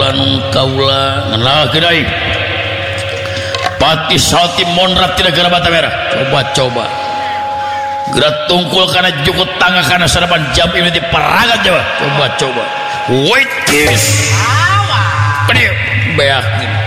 nu kaula ngenal gerai Pati Salti Monrat di negara Bata Merah. Coba gerak tungkul karena jukut tangga karena sarapan jam ini di peragat Jawa. Coba wait kiss. Beak